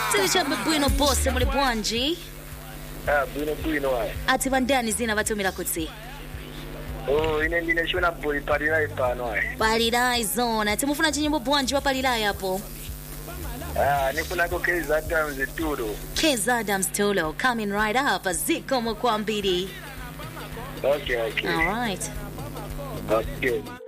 Tilichabe bwino boss muli bwanji? Bwino wae. Ati vandani zina vatumira kutsi. Ine ndine shona boy palilai pano wae. Palilai zona. Timufuna chinyimbo bwanji wa palilai hapo. Nifuna ko Kez Adams Tulo. Kez Adams Tulo coming right up. Ziko Mkwambiri. Okay. All right. Okay.